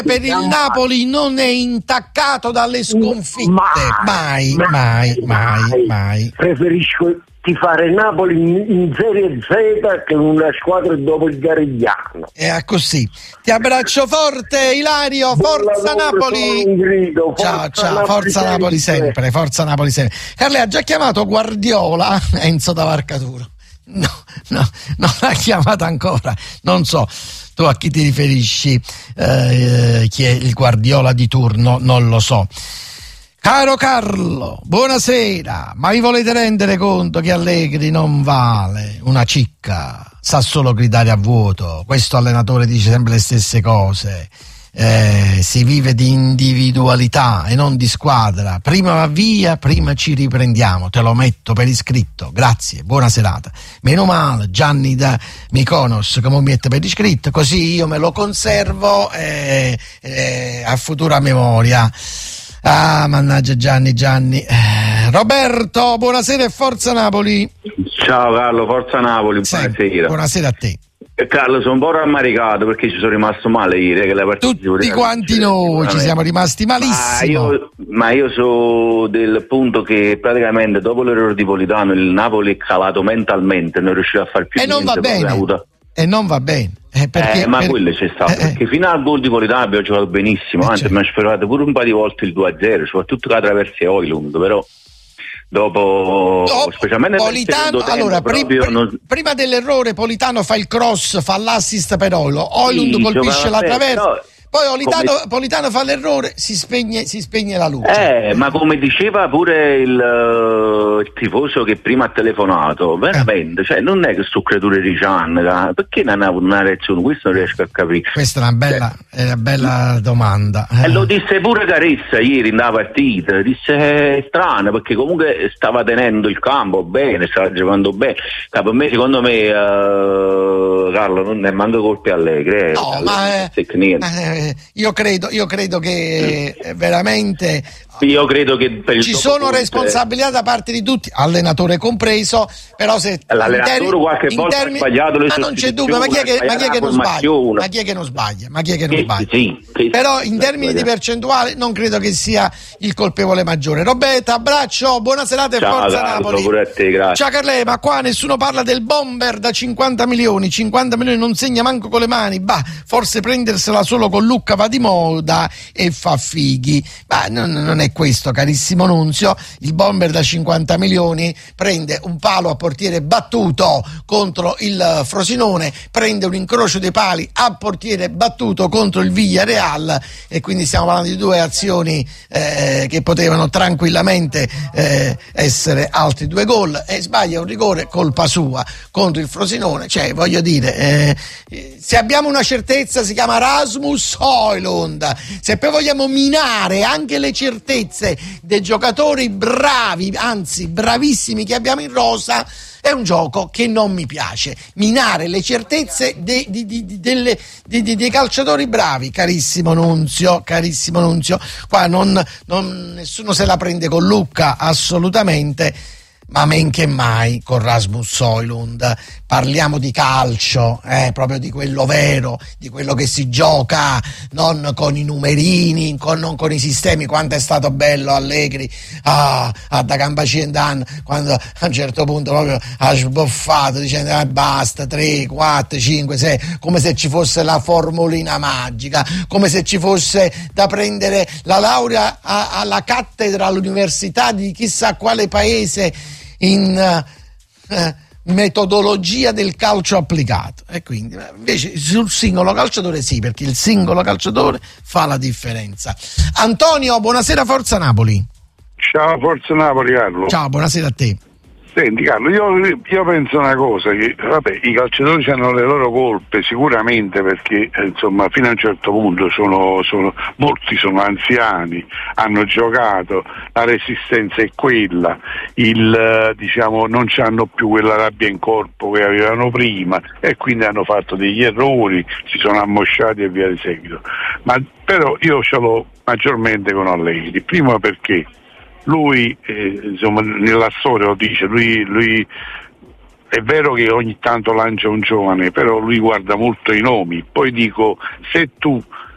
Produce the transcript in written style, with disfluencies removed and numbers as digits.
per il Napoli non è intaccato dalle sconfitte. Mai. Preferisco tifare Napoli in Serie Z che una squadra dopo il Garigliano. È così. Ti abbraccio forte, Ilario. Forza Napoli. Grido, ciao, forza Napoli sempre. Forza Napoli sempre. Carle ha già chiamato Guardiola Enzo da Varcaturo. No, non l'ha chiamata ancora. Non so. Tu a chi ti riferisci? Chi è il Guardiola di turno? Non lo so. Caro Carlo, buonasera, ma vi volete rendere conto che Allegri non vale una cicca, sa solo gridare a vuoto, questo allenatore dice sempre le stesse cose, si vive di individualità e non di squadra, prima va via, prima ci riprendiamo, te lo metto per iscritto, grazie, buona serata. Meno male, Gianni da Mykonos che mi mette per iscritto, così io me lo conservo a futura memoria. Ah, mannaggia Gianni. Roberto, buonasera e forza Napoli. Ciao Carlo, forza Napoli, buonasera. Buonasera a te. Carlo, sono un po' rammaricato perché ci sono rimasto male ieri. Che la partita tutti quanti noi ci siamo rimasti malissimo. Ma io so del punto che praticamente dopo l'errore di Politano il Napoli è calato mentalmente, non riusciva a fare più niente. E non va bene. Ma quello c'è stato, perché fino al gol di Politano abbiamo giocato benissimo, anzi mi ha sperato pure un paio di volte il 2-0, soprattutto con la traversa e Højlund, però dopo specialmente Politano, allora prima dell'errore Politano fa il cross, fa l'assist per Højlund colpisce la traversa. Poi Politano fa l'errore, si spegne la luce. Ma come diceva pure il tifoso che prima ha telefonato, veramente, cioè non è che su creature di Gian, perché non ha una reazione? Questo non riesco a capire. Questa è una bella domanda. E lo disse pure Caressa ieri in una partita, disse è strano perché comunque stava tenendo il campo bene, stava giocando bene. Secondo me Carlo non è manco colpe Allegri. No, ma io credo che veramente io credo che ci sono responsabilità da parte di tutti, allenatore compreso, però se l'allenatore qualche volta ha sbagliato le non c'è dubbio, ma chi è che non sbaglia? Sì, però in termini di percentuale non credo che sia il colpevole maggiore. Roberta, abbraccio, buona serata e forza Napoli. Pure a te, grazie. Ciao Carle, ma qua nessuno parla del bomber da 50 milioni non segna manco con le mani, forse prendersela solo con Lucca va di moda e fa fighi, ma non è questo, carissimo Nunzio. Il bomber da 50 milioni prende un palo a portiere battuto contro il Frosinone, prende un incrocio dei pali a portiere battuto contro il Villarreal, e quindi stiamo parlando di due azioni che potevano tranquillamente essere altri 2 gol, e sbaglia un rigore, colpa sua, contro il Frosinone. Cioè, voglio dire, se abbiamo una certezza si chiama Rasmus Højlund, se poi vogliamo minare anche le certezze dei giocatori bravi, anzi bravissimi che abbiamo in rosa, è un gioco che non mi piace. Minare le certezze dei calciatori bravi, carissimo Nunzio, qua nessuno se la prende con Lucca, assolutamente, ma men che mai con Rasmus Højlund. Parliamo di calcio, proprio di quello vero, di quello che si gioca, non con i numerini, non con i sistemi. Quanto è stato bello Allegri da Campacendan, quando a un certo punto proprio ha sboffato dicendo basta, 3, 4, 5, 6, come se ci fosse la formulina magica, come se ci fosse da prendere la laurea alla cattedra all'università di chissà quale paese in metodologia del calcio applicato. E quindi invece sul singolo calciatore sì, perché il singolo calciatore fa la differenza. Antonio, buonasera, forza Napoli. Ciao, forza Napoli, Carlo. Ciao, buonasera a te. Senti Carlo, io penso una cosa, che vabbè, i calciatori hanno le loro colpe sicuramente, perché insomma fino a un certo punto molti sono anziani, hanno giocato, la resistenza è quella, non hanno più quella rabbia in corpo che avevano prima, e quindi hanno fatto degli errori, si sono ammosciati e via di seguito. Ma però io ce l'ho maggiormente con Allegri, prima perché lui nella storia lo dice, lui è vero che ogni tanto lancia un giovane, però lui guarda molto i nomi. Poi dico, se tu